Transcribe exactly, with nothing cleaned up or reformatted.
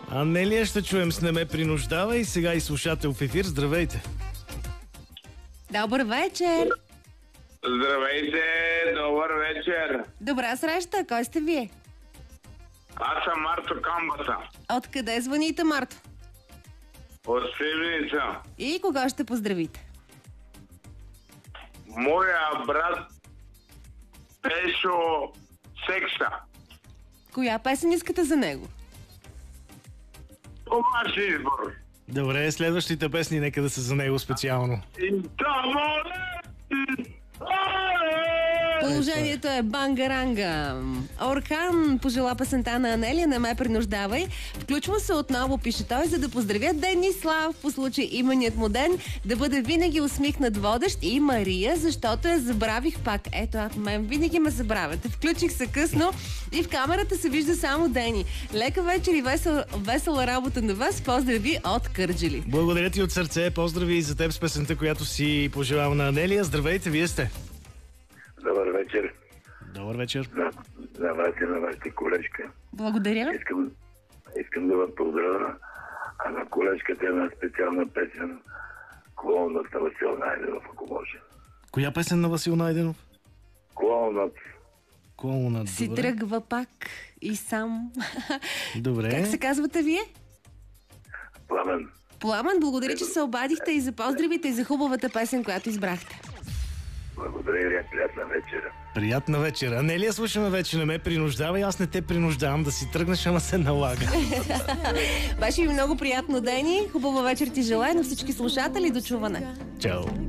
Анелия ще чуем с "Не ме принуждавай". Сега и слушател в ефир. Здравейте. Добър вечер. Здравейте, добър вечер. Добра среща. Кой сте вие? Аз съм Марто Камбата Откъде звъните, Марто? от Сливница. И кога ще поздравите? Моя брат Пешо Секса. Коя песен искате за него? По ваш избор. Добре, следващите песни нека да са за него специално. И да, моля! Положението е бангаранга. Орхан пожела песента на Анелия "Не ме принуждавай". Включва се отново, пише той, за да поздравя Денислав по случай именият му ден, да бъде винаги усмихнат водещ, и Мария, защото я забравих пак. Ето, а мен винаги ме забравяте. Включих се късно и в камерата се вижда само Дени. Лека вечер и весел, весела работа на вас. Поздрави от Кърджали. Благодаря ти от сърце. Поздрави и за теб с песента, която си пожелава на Анелия. Здравейте, вие сте. Добър вечер. Добър вечер. На, на вас и на вашата колежка. Благодаря. Искам, искам да ви поздравя, а на колежката една специална песен "Клоунът" на Васил Найденов, ако може. Коя песен на Васил Найденов? "Клоунът". Клоунът. Си Добре. тръгва пак и сам. Добре. Как се казвате вие? Пламен. Пламен, благодаря, че се обадихте и за поздравите, и за хубавата песен, която избрахте. Благодаря ви, приятна вечер. Приятна вечер. Анелия, слушаме вече "Не ме принуждавай". Аз не те принуждавам да си тръгнеш, ама се налага. Беше ми много приятно, Дени. Хубава вечер ти желая на всички слушатели. До чуване. Чао.